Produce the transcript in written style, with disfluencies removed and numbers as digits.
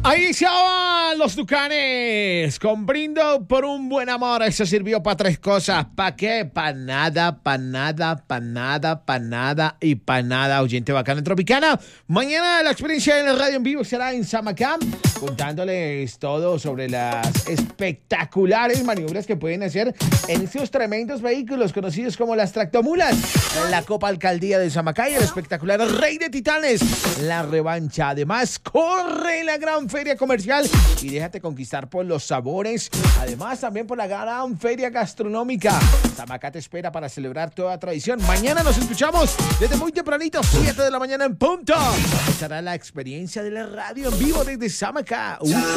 Ahí estaban los Tucanes con Brindo por un buen amor. Eso sirvió para tres cosas. ¿Para qué? Para nada, para nada, para nada, para nada y para nada. Oyente bacana en Tropicana. Mañana la experiencia en la radio en vivo será en Samacam, contándoles todo sobre las espectaculares maniobras que pueden hacer en estos tremendos vehículos conocidos como las tractomulas. La Copa Alcaldía de Samacay, el espectacular Rey de Titanes, la revancha. Además, corre la gran feria comercial y déjate conquistar por los sabores. Además, también por la gran feria gastronómica. Samacá te espera para celebrar toda tradición. Mañana nos escuchamos desde muy tempranito, 7 de la mañana en punto. Estará la experiencia de la radio en vivo desde Samacá.